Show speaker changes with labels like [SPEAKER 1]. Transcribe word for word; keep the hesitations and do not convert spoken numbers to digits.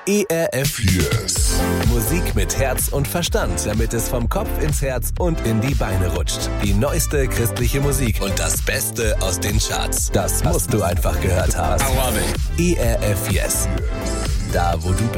[SPEAKER 1] E R F Yes. Musik mit Herz und Verstand, damit es vom Kopf ins Herz und in die Beine rutscht. Die neueste christliche Musik und das Beste aus den Charts. Das musst du einfach gehört haben.
[SPEAKER 2] I love it.
[SPEAKER 1] E R F Yes. Da, wo du bist.